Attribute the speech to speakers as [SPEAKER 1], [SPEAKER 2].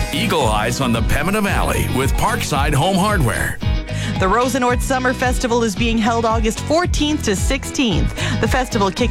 [SPEAKER 1] Eagle Eyes on the Pembina Valley with Parkside Home Hardware.
[SPEAKER 2] The Rosenort Summer Festival is being held August 14th to 16th. The festival kicks